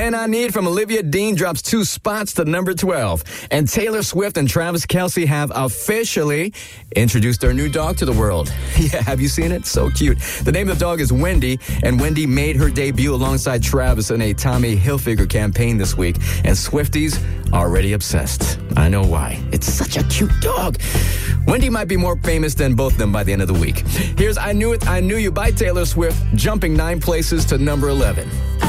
10 I Need from Olivia Dean drops 2 spots to number 12. And Taylor Swift and Travis Kelce have officially introduced their new dog to the world. Yeah, have you seen it? So cute. The name of the dog is Wendy, and Wendy made her debut alongside Travis in a Tommy Hilfiger campaign this week. And Swifties already obsessed. I know why. It's such a cute dog. Wendy might be more famous than both of them by the end of the week. Here's I Knew It, I Knew You by Taylor Swift, jumping 9 places to number 11.